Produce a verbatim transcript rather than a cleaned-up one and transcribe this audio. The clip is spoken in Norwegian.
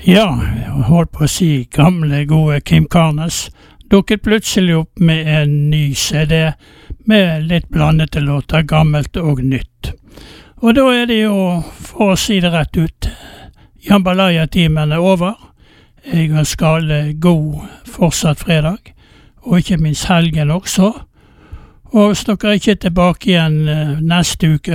Ja, jeg holdt på å si gamle, gode Kim Karnes dukket plutselig opp med en ny C D med litt blandete låter, gammelt og nytt. Og da er det jo, for å si det rett ut, Jambalaya-timen er over. Jeg ønsker alle god fortsatt fredag, og ikke minst helgen også. Og hvis dere ikke er tilbake igjen neste uke,